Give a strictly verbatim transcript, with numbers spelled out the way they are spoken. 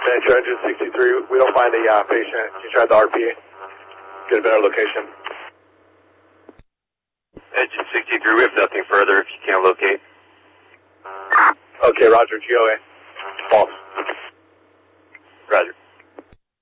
Metro Engine sixty-three, we don't find a uh, patient. You tried the R P A. Get a better location. Engine sixty-three, we have nothing further if you can't locate. Okay, roger, G O A. False. Roger.